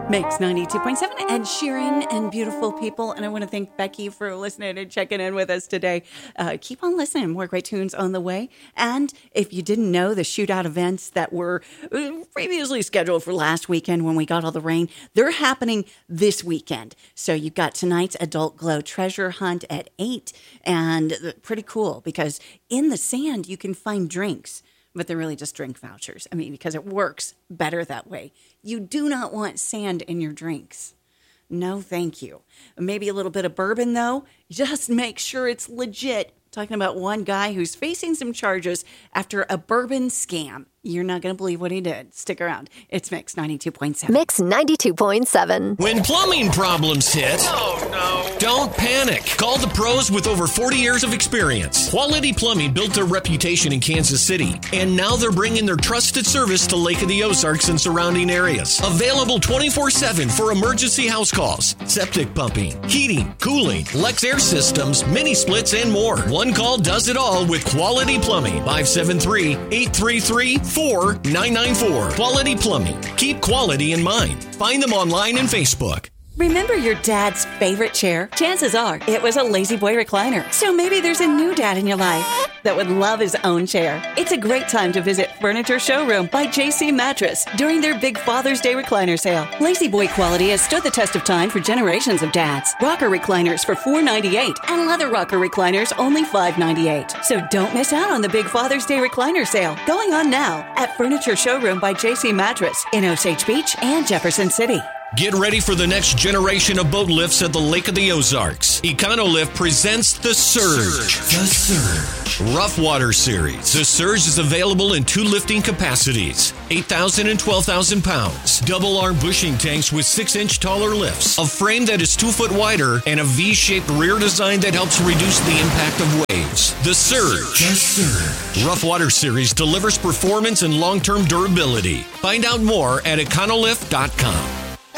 Mix 92.7, Ed Sheeran and beautiful people. And I want to thank Becky for listening and checking in with us today. Keep on listening. More great tunes on the way. And if you didn't know, the shootout events that were previously scheduled for last weekend when we got all the rain, they're happening this weekend. So you've got tonight's Adult Glow Treasure Hunt at 8. And pretty cool because in the sand, you can find drinks. But they're really just drink vouchers. I mean, because it works better that way. You do not want sand in your drinks. No, thank you. Maybe a little bit of bourbon, though. Just make sure it's legit. Talking about one guy who's facing some charges after a bourbon scam. You're not going to believe what he did. Stick around. It's Mix 92.7. Mix 92.7. When plumbing problems hit, don't panic. Call the pros with over 40 years of experience. Quality Plumbing built their reputation in Kansas City, and now they're bringing their trusted service to Lake of the Ozarks and surrounding areas. Available 24/7 for emergency house calls, septic pumping, heating, cooling, Lex Air Systems, mini splits, and more. One call does it all with Quality Plumbing. 573-833-4994. Quality Plumbing. Keep quality in mind. Find them online and Facebook. Remember your dad's favorite chair? Chances are it was a Lazy Boy recliner. So maybe there's a new dad in your life that would love his own chair. It's a great time to visit Furniture Showroom by JC Mattress during their big Father's Day recliner sale. Lazy Boy quality has stood the test of time for generations of dads. Rocker recliners for $498 and leather rocker recliners only $598. So don't miss out on the big Father's Day recliner sale going on now at Furniture Showroom by JC Mattress in Osage Beach and Jefferson City. Get ready for the next generation of boat lifts at the Lake of the Ozarks. EconoLift presents the Surge. The Surge. Rough Water Series. The Surge is available in 2 lifting capacities, 8,000 and 12,000 pounds. Double arm bushing tanks with 6-inch taller lifts, a frame that is 2 foot wider, and a V-shaped rear design that helps reduce the impact of waves. The Surge. The Surge. Rough Water Series delivers performance and long-term durability. Find out more at econolift.com.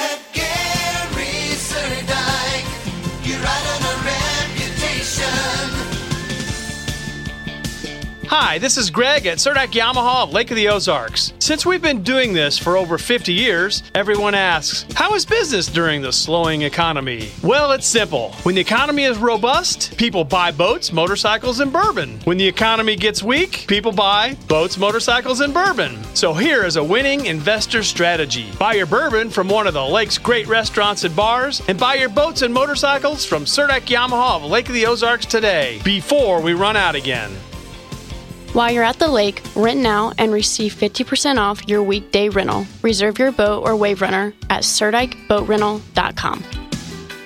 Hi, this is Greg at Surdak Yamaha of Lake of the Ozarks. Since we've been doing this for over 50 years, everyone asks, how is business during the slowing economy? Well, it's simple. When the economy is robust, people buy boats, motorcycles, and bourbon. When the economy gets weak, people buy boats, motorcycles, and bourbon. So here is a winning investor strategy. Buy your bourbon from one of the lake's great restaurants and bars, and buy your boats and motorcycles from Surdak Yamaha of Lake of the Ozarks today, before we run out again. While you're at the lake, rent now and receive 50% off your weekday rental. Reserve your boat or wave runner at SurdikeBoatRental.com.